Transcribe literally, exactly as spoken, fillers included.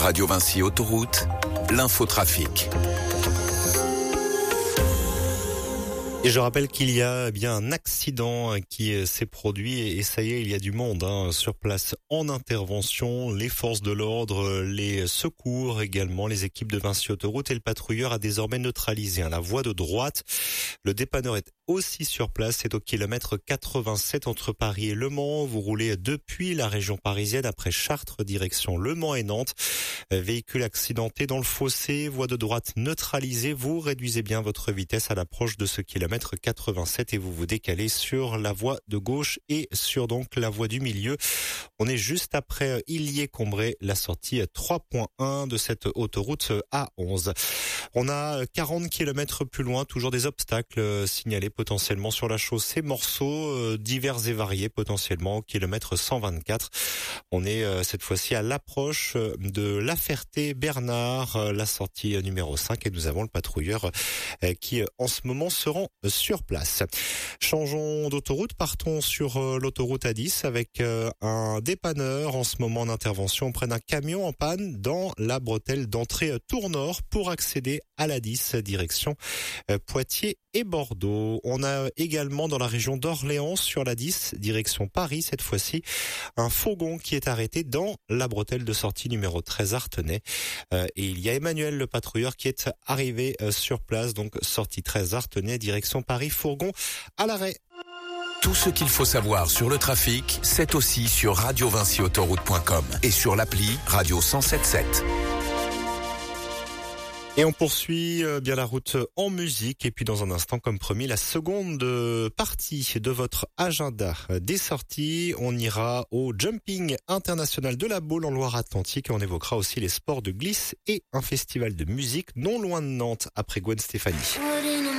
Radio Vinci Autoroute, l'infotrafic. Et je rappelle qu'il y a bien un accident qui s'est produit et ça y est, il y a du monde hein, sur place en intervention. Les forces de l'ordre, les secours également, les équipes de Vinci Autoroute et le patrouilleur a désormais neutralisé hein, la voie de droite. Le dépanneur est aussi sur place, c'est au kilomètre quatre-vingt-sept entre Paris et Le Mans. Vous roulez depuis la région parisienne après Chartres, direction Le Mans et Nantes. Véhicule accidenté dans le fossé, voie de droite neutralisée. Vous réduisez bien votre vitesse à l'approche de ce kilomètre quatre-vingt-sept et vous vous décalez sur la voie de gauche et sur donc la voie du milieu. On est juste après Illiers-Combray, la sortie trois point un de cette autoroute A onze. On a quarante kilomètres plus loin, toujours des obstacles signalés potentiellement sur la chaussée, morceaux divers et variés potentiellement au kilomètre cent vingt-quatre. On est cette fois-ci à l'approche de La Ferté-Bernard, la sortie numéro cinq et nous avons le patrouilleur qui en ce moment se rend sur place. Changeons d'autoroute, partons sur l'autoroute A dix avec un dépanneur en ce moment en intervention près d'un camion en panne dans la bretelle d'entrée Tours-Nord pour accéder à l'A dix direction Poitiers et Bordeaux. On a également dans la région d'Orléans sur l'A dix direction Paris cette fois-ci un fourgon qui est arrêté dans la bretelle de sortie numéro treize Artenay euh, et il y a Emmanuel le patrouilleur qui est arrivé euh, sur place, donc sortie treize Artenay direction Paris, fourgon à l'arrêt. Tout ce qu'il faut savoir sur le trafic, c'est aussi sur radio vinci autoroute point com et sur l'appli Radio cent sept sept. Et on poursuit bien la route en musique. Et puis dans un instant, comme promis, la seconde partie de votre agenda des sorties. On ira au Jumping International de la Baule en Loire-Atlantique. Et on évoquera aussi les sports de glisse et un festival de musique non loin de Nantes après Gwen Stefani.